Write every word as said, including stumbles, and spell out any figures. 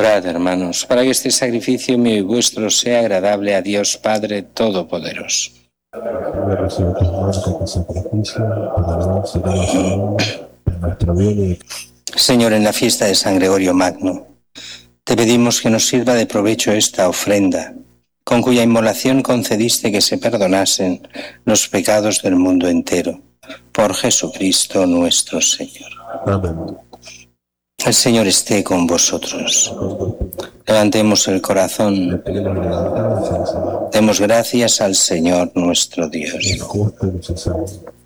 Orad, hermanos, para que este sacrificio mío y vuestro sea agradable a Dios Padre Todopoderoso. Señor, en la fiesta de San Gregorio Magno, te pedimos que nos sirva de provecho esta ofrenda, con cuya inmolación concediste que se perdonasen los pecados del mundo entero. Por Jesucristo nuestro Señor. Amén. El Señor esté con vosotros. Levantemos el corazón. Demos gracias al Señor nuestro Dios. Es justo y necesario.